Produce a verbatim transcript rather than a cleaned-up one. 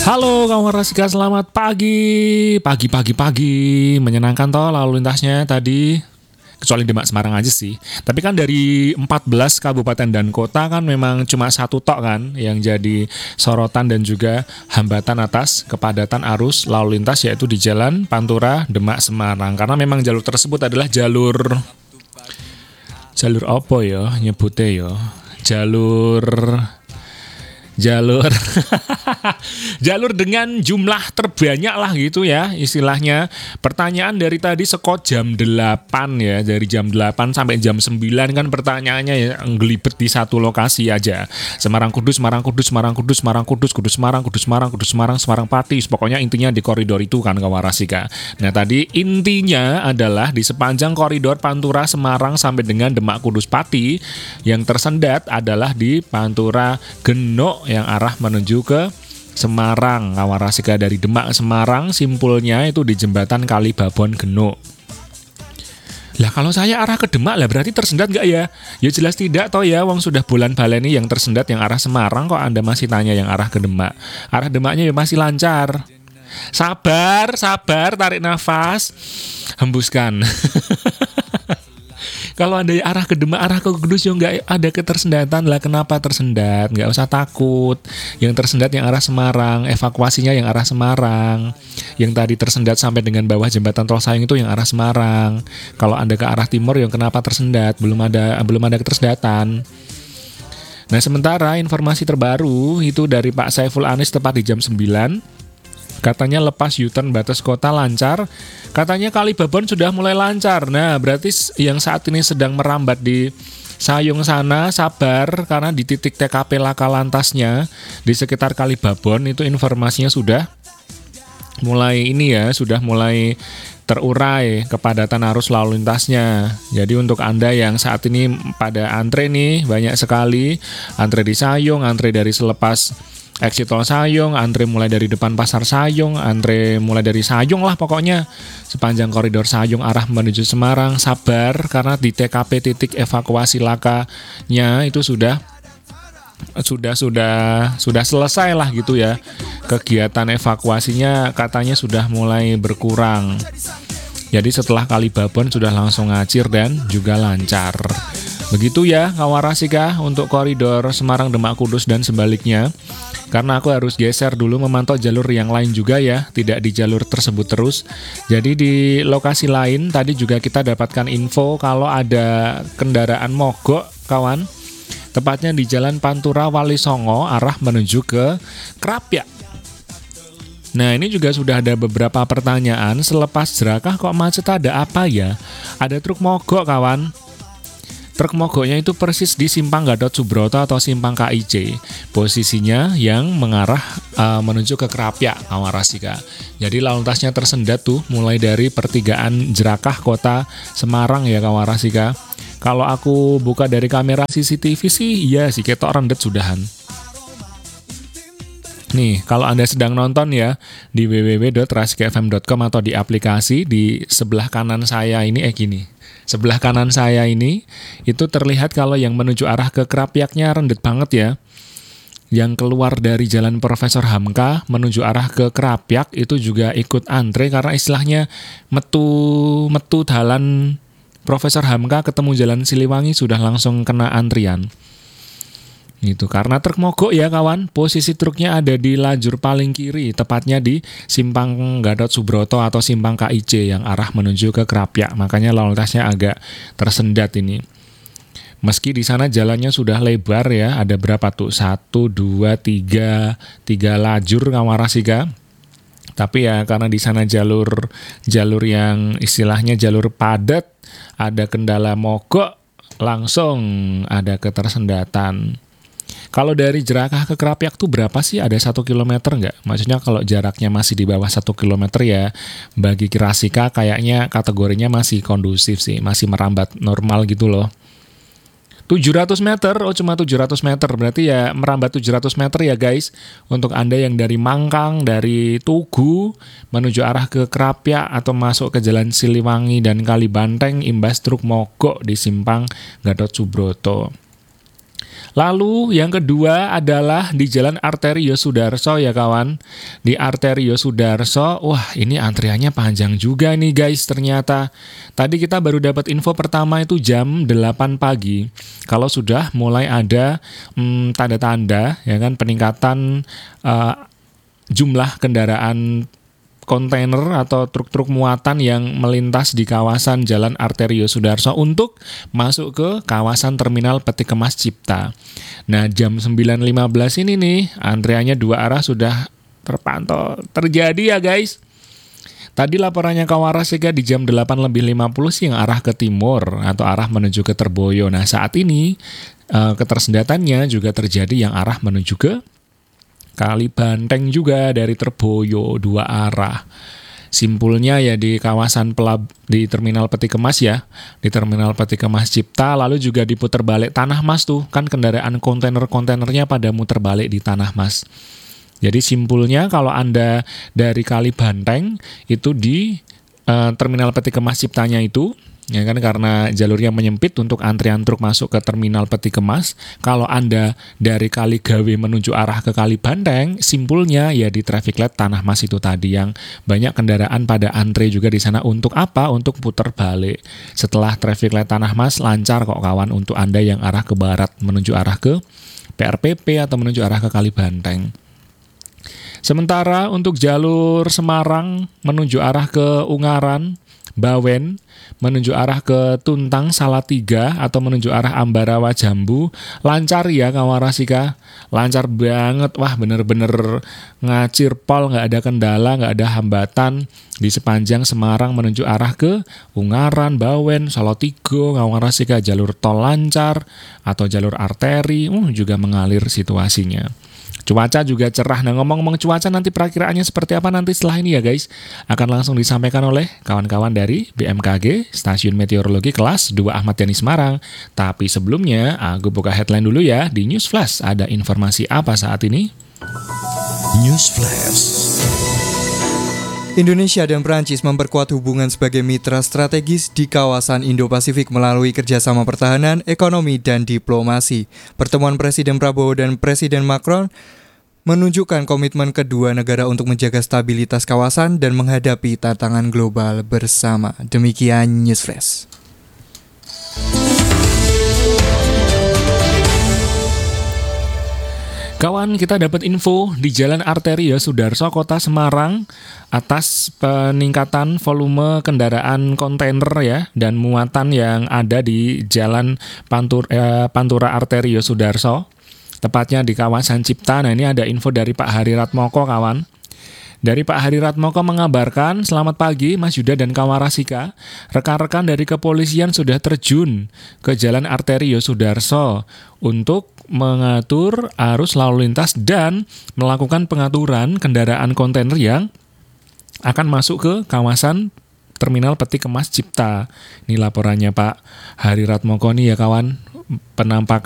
Halo kawan Rasika, selamat pagi. Pagi, pagi, pagi. Menyenangkan toh lalu lintasnya tadi. Kecuali Demak Semarang aja sih. Tapi kan dari empat belas kabupaten dan kota kan memang cuma satu tok kan yang jadi sorotan dan juga hambatan atas kepadatan arus lalu lintas, yaitu di Jalan Pantura Demak Semarang. Karena memang jalur tersebut adalah jalur jalur apa ya nyebutnya ya? Jalur jalur jalur dengan jumlah terbanyak lah gitu ya istilahnya. Pertanyaan dari tadi sekot jam delapan ya, dari jam delapan sampai jam sembilan kan pertanyaannya ya ngelibet di satu lokasi aja. Semarang Kudus, Semarang Kudus, Semarang Kudus, Semarang Kudus, Kudus Semarang, Kudus Semarang, Kudus Semarang, Semarang Pati. Pokoknya intinya di koridor itu kan kawan Rasika. Nah tadi intinya adalah di sepanjang koridor Pantura Semarang sampai dengan Demak Kudus Pati, yang tersendat adalah di Pantura Genuk yang arah menuju ke Semarang. Kawan Rasika, dari Demak Semarang simpulnya itu di jembatan Kali Babon Genuk. Lah kalau saya arah ke Demak lah berarti tersendat nggak ya? Ya jelas tidak toh ya, wong sudah bulan baleni yang tersendat yang arah Semarang, kok Anda masih tanya yang arah ke Demak? Arah Demaknya ya masih lancar. Sabar, sabar, tarik nafas, hembuskan. Kalau Anda arah ke Demak, arah ke Kudus ya nggak ada ketersendatan lah. Kenapa tersendat? Nggak usah takut. Yang tersendat yang arah Semarang, evakuasinya yang arah Semarang. Yang tadi tersendat sampai dengan bawah jembatan Tol Sayang itu yang arah Semarang. Kalau Anda ke arah timur yang kenapa tersendat? Belum ada belum ada ketersendatan. Nah sementara informasi terbaru itu dari Pak Saiful Anis tepat di jam sembilan. Katanya lepas U-turn batas kota lancar. Katanya Kali Babon sudah mulai lancar. Nah berarti yang saat ini sedang merambat di Sayung sana sabar, karena di titik T K P laka lantasnya di sekitar Kali Babon itu informasinya sudah mulai ini ya, sudah mulai terurai kepadatan arus lalu lintasnya. Jadi untuk Anda yang saat ini pada antre nih, banyak sekali antre di Sayung, antre dari selepas exit tol Sayung, antre mulai dari depan pasar Sayung, antre mulai dari Sayung lah pokoknya sepanjang koridor Sayung arah menuju Semarang. Sabar karena di T K P titik evakuasi lakanya itu sudah sudah sudah sudah selesai lah gitu ya. Kegiatan evakuasinya katanya sudah mulai berkurang. Jadi setelah Kali Babon sudah langsung ngacir dan juga lancar. Begitu ya kawan Rasika untuk koridor Semarang Demak Kudus dan sebaliknya. Karena aku harus geser dulu memantau jalur yang lain juga ya, tidak di jalur tersebut terus. Jadi di lokasi lain tadi juga kita dapatkan info kalau ada kendaraan mogok kawan. Tepatnya di Jalan Pantura Wali Songo arah menuju ke Krapyak. Nah ini juga sudah ada beberapa pertanyaan, selepas jerakah kok macet, ada apa ya? Ada truk mogok kawan. Truk mogoknya itu persis di Simpang Gatot Subroto atau Simpang K I C. Posisinya yang mengarah uh, menuju ke Krapyak, kawan Rasika. Jadi lalu lintasnya tersendat tuh mulai dari pertigaan Jerakah Kota Semarang ya kawan Rasika. Kalau aku buka dari kamera C C T V sih iya sih ketok rendet sudahan. Nih, kalau Anda sedang nonton ya di w w w titik rasika f m titik com atau di aplikasi, di sebelah kanan saya ini eh gini. Sebelah kanan saya ini itu terlihat kalau yang menuju arah ke Krapyaknya rendet banget ya. Yang keluar dari Jalan Profesor Hamka menuju arah ke Krapyak itu juga ikut antre karena istilahnya metu metu dalan Profesor Hamka ketemu Jalan Siliwangi sudah langsung kena antrian. Gitu, karena truk mogok ya kawan. Posisi truknya ada di lajur paling kiri, tepatnya di Simpang Gatot Subroto atau Simpang K I C yang arah menuju ke Krapyak. Makanya lalu lintasnya agak tersendat ini. Meski di sana jalannya sudah lebar ya, ada berapa tuh? Satu, dua, tiga, tiga lajur kawan Rasika. Tapi ya karena di sana jalur jalur yang istilahnya jalur padat, ada kendala mogok, langsung ada ketersendatan. Kalau dari Jerakah ke Krapyak tuh berapa sih? Ada satu kilometer nggak? Maksudnya kalau jaraknya masih di bawah satu kilometer ya, bagi Rasika kayaknya kategorinya masih kondusif sih, masih merambat normal gitu loh. tujuh ratus meter, oh cuma tujuh ratus meter, berarti ya merambat tujuh ratus meter ya guys. Untuk Anda yang dari Mangkang, dari Tugu, menuju arah ke Krapyak atau masuk ke Jalan Siliwangi dan Kalibanteng, imbas truk mogok di Simpang Gatot Subroto. Lalu yang kedua adalah di Jalan Arteri Yosudarso ya kawan. Di Arteri Yosudarso, wah ini antriannya panjang juga nih guys ternyata. Tadi kita baru dapat info pertama itu jam delapan pagi. Kalau sudah mulai ada hmm, tanda-tanda ya kan peningkatan uh, jumlah kendaraan kontainer atau truk-truk muatan yang melintas di kawasan Jalan Arteri Yosudarso untuk masuk ke kawasan Terminal Peti Kemas Cipta. Nah, jam sembilan lima belas ini nih, antriannya dua arah sudah terpantau terjadi ya guys. Tadi laporannya Kawarasika di jam delapan lebih lima puluh sih yang arah ke timur atau arah menuju ke Terboyo. Nah, saat ini ketersendatannya juga terjadi yang arah menuju ke Kali Banteng juga dari Terboyo dua arah. Simpulnya ya di kawasan pelab di Terminal Peti Kemas ya, di Terminal Peti Kemas Cipta, lalu juga diputar balik Tanah Mas tuh, kan kendaraan kontainer-kontainernya pada muter balik di Tanah Mas. Jadi simpulnya kalau Anda dari Kali Banteng itu di uh, Terminal Peti Kemas Ciptanya itu, ya kan karena jalurnya menyempit untuk antrian truk masuk ke Terminal Peti Kemas. Kalau Anda dari Kali Gawe menuju arah ke Kali Banteng, simpulnya ya di traffic light Tanah Mas itu tadi yang banyak kendaraan pada antre juga di sana. Untuk apa? Untuk putar balik. Setelah traffic light Tanah Mas lancar kok kawan untuk Anda yang arah ke barat menuju arah ke P R P P atau menuju arah ke Kali Banteng. Sementara untuk jalur Semarang menuju arah ke Ungaran, Bawen, menuju arah ke Tuntang Salatiga atau menuju arah Ambarawa Jambu, lancar ya Kawarasika, lancar banget, wah bener-bener ngacir pol, nggak ada kendala, nggak ada hambatan di sepanjang Semarang menuju arah ke Ungaran, Bawen, Salatiga, Kawarasika, jalur tol lancar atau jalur arteri, uh, juga mengalir situasinya. Cuaca juga cerah. Nah ngomong-ngomong cuaca nanti perakiraannya seperti apa nanti setelah ini ya guys, akan langsung disampaikan oleh kawan-kawan dari B M K G Stasiun Meteorologi Kelas dua Ahmad Yani Semarang. Tapi sebelumnya aku buka headline dulu ya di News Flash. Ada informasi apa saat ini? News Flash. Indonesia dan Prancis memperkuat hubungan sebagai mitra strategis di kawasan Indo-Pasifik melalui kerjasama pertahanan, ekonomi, dan diplomasi. Pertemuan Presiden Prabowo dan Presiden Macron menunjukkan komitmen kedua negara untuk menjaga stabilitas kawasan dan menghadapi tantangan global bersama. Demikian News Flash. Kawan, kita dapat info di Jalan Arteri Yosudarso, Kota Semarang atas peningkatan volume kendaraan kontainer ya dan muatan yang ada di Jalan Pantur, eh, Pantura Arteri Yosudarso, tepatnya di kawasan Cipta. Nah, ini ada info dari Pak Hari Ratmoko kawan. Dari Pak Hari Ratmoko mengabarkan, selamat pagi Mas Yuda dan Kawarasika. Rekan-rekan dari kepolisian sudah terjun ke Jalan Arteri Yosudarso untuk mengatur arus lalu lintas dan melakukan pengaturan kendaraan kontainer yang akan masuk ke kawasan Terminal Peti Kemas Cipta. Ini laporannya Pak Hari Ratmoko nih ya kawan. Penampakan